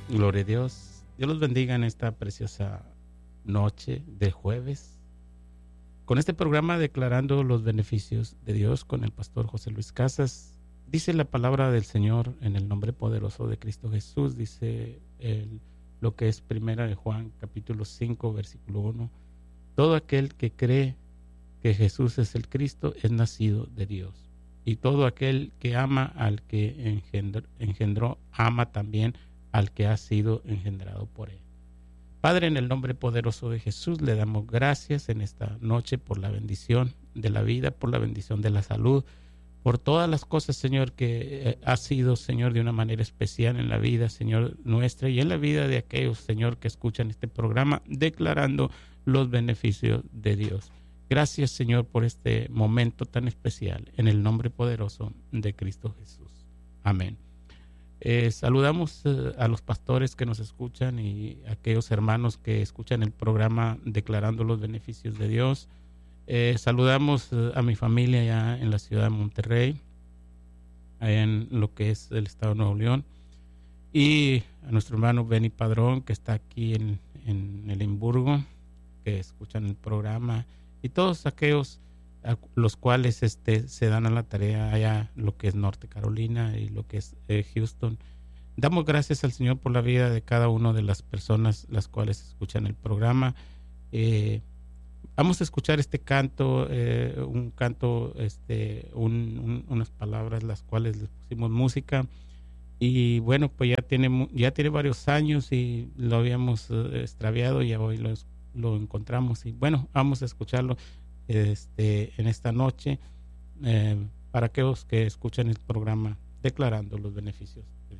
Gloria a Dios. Dios los bendiga en esta preciosa noche de jueves. Con este programa declarando los beneficios de Dios con el pastor José Luis Casas. Dice la palabra del Señor en el nombre poderoso de Cristo Jesús. Dice lo que es primera de Juan capítulo 5 versículo 1. Todo aquel que cree que Jesús es el Cristo es nacido de Dios. Y todo aquel que ama al que engendró, ama también al que ha sido engendrado por él. Padre, en el nombre poderoso de Jesús, le damos gracias en esta noche por la bendición de la vida, por la bendición de la salud, por todas las cosas, Señor, que ha sido, Señor, de una manera especial en la vida, Señor, nuestra y en la vida de aquellos, Señor, que escuchan este programa, declarando los beneficios de Dios. Gracias, Señor, por este momento tan especial, en el nombre poderoso de Cristo Jesús. Amén. Saludamos a los pastores que nos escuchan y a aquellos hermanos que escuchan el programa declarando los beneficios de Dios. Saludamos a mi familia allá en la ciudad de Monterrey, allá en lo que es el estado de Nuevo León, y a nuestro hermano Benny Padrón, que está aquí en el Limburgo, que escuchan el programa, y todos aquellos a los cuales se dan a la tarea allá lo que es Norte Carolina y lo que es Houston. Damos gracias al Señor por la vida de cada una de las personas las cuales escuchan el programa. Vamos a escuchar este canto, un canto, unas palabras las cuales les pusimos música, y bueno, pues ya tiene varios años y lo habíamos extraviado y hoy lo encontramos, y bueno, vamos a escucharlo en esta noche para aquellos que escuchan el programa declarando los beneficios